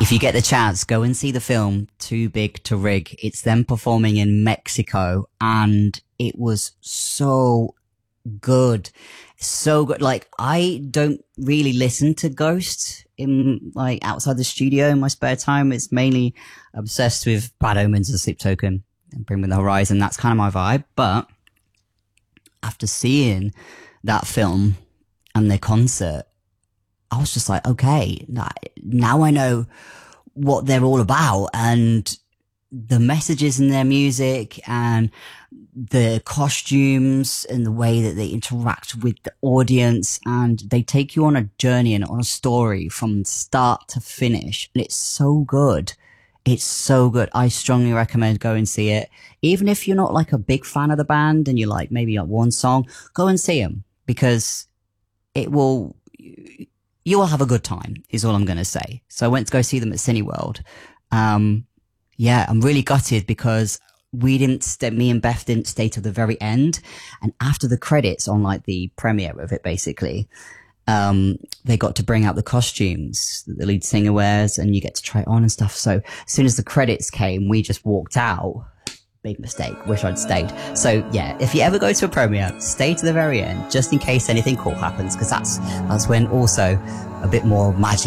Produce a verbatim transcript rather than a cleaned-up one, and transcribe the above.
If you get the chance, go and see the film Too Big to Rig. It's them performing in Mexico, and it was so good. So good. Like, I don't really listen to Ghost in, like, outside the studio in my spare time. It's mainly obsessed with Bad Omens and Sleep Token and Bring Me the Horizon. That's kind of my vibe. But after seeing that film and their concert, I was just like, okay, now I know what they're all about, and the messages in their music and the costumes and the way that they interact with the audience, and they take you on a journey and on a story from start to finish. And it's so good. It's so good. I strongly recommend go and see it. Even if you're not like a big fan of the band and you like maybe like one song, go and see them, because it will, you will have a good time is all I'm going to say. So I went to go see them at Cineworld. Um, yeah, I'm really gutted because we didn't stay, me and Beth didn't stay till the very end. And after the credits on like the premiere of it, basically, um, they got to bring out the costumes that the lead singer wears, and you get to try it on and stuff. So as soon as the credits came, we just walked out. Big mistake. Wish I'd stayed. So yeah, if you ever go to a premiere, stay to the very end, just in case anything cool happens, because that's, that's when also a bit more magic